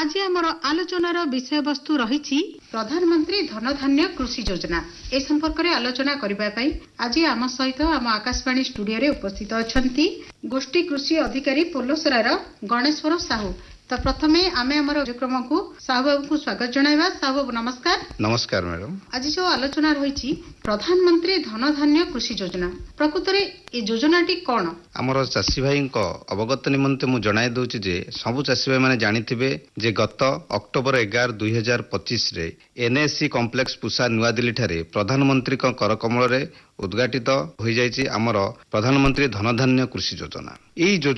आज आमर आलोचनार विषय वस्तु रही प्रधानमंत्री धनधान्य कृषि योजना ए संपर्क में आलोचना करने आज आम सहित आम आकाशवाणी स्टूडियो रे उपस्थित अछंती गोष्ठी कृषि अधिकारी पोलोसरार गणेश्वर साहू। तो प्रथमे आमे हमर कार्यक्रम को साहू बाबू को स्वागत जणाइबा। साहू बाबू नमस्कार। नमस्कार मैडम। आज जो आलोचना रही प्रधानमंत्री धनधान्य कृषि योजना प्रकृत में ये योजनाटी कौन आमर चाषी भाई अवगत निमंते मु जणाई दूची जे सबु चाषी भाई माने जानिथिबे जे गत अक्टोबर 11, 2025 रे एनएससी कॉम्प्लेक्स पुसा नुआ दिल्ली ठारे प्रधानमंत्री करकमल रे उद्घाटित हो जायछि आमर प्रधानमंत्री धनधान्य कृषि योजना।